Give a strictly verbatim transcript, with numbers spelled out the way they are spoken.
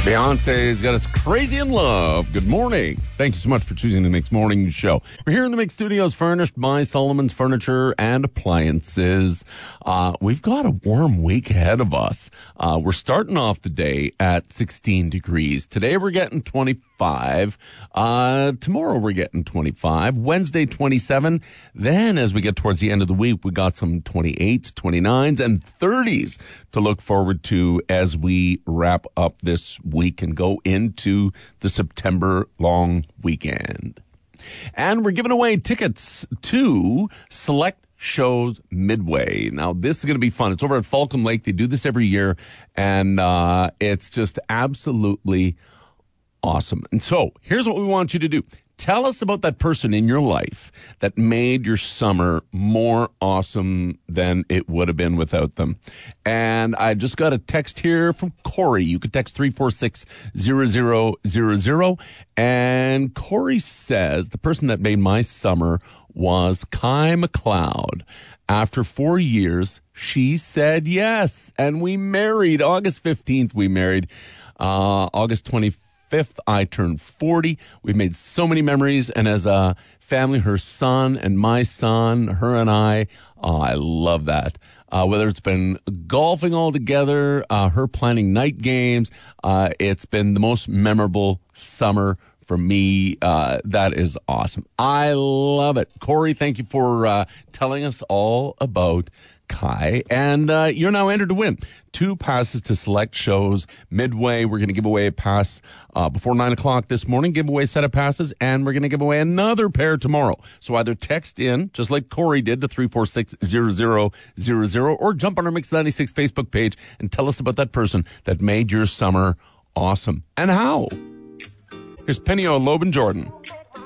Beyonce's got us crazy in love. Good morning. Thank you so much for choosing the Mix Morning Show. We're here in the Mix Studios, furnished by Solomon's Furniture and Appliances. Uh, we've got a warm week ahead of us. Uh, we're starting off the day at sixteen degrees. Today we're getting twenty-five. Uh, tomorrow we're getting twenty-five. Wednesday, twenty-seven. Then as we get towards the end of the week, we got some twenty-eights, twenty-nines, and thirties to look forward to as we wrap up this week and go into the September long weekend. And we're giving away tickets to select shows Midway. Now, this is going to be fun. It's over at Falcon Lake. They do this every year, and uh, it's just absolutely awesome. And so here's what we want you to do. Tell us about that person in your life that made your summer more awesome than it would have been without them. And I just got a text here from Corey. You could text three four six, zero zero zero zero. And Corey says the person that made my summer was Kai McLeod. After four years, she said yes. And we married. August fifteenth, we married. Uh, August twenty-fifth. Fifth, I turned forty. We've made so many memories, and as a family, her son and my son, her and I, oh, I love that. Uh, whether it's been golfing all together, uh, her planning night games, uh, it's been the most memorable summer for me. Uh, that is awesome. I love it. Corey, thank you for uh, telling us all about Kai, and uh, you're now entered to win two passes to select shows Midway. We're going to give away a pass uh, before nine o'clock this morning, give away a set of passes, and we're going to give away another pair tomorrow. So either text in, just like Corey did, to three four six, zero zero zero zero, or jump on our Mix ninety-six Facebook page and tell us about that person that made your summer awesome and how. Here's Penny O, Loeb and Jordan.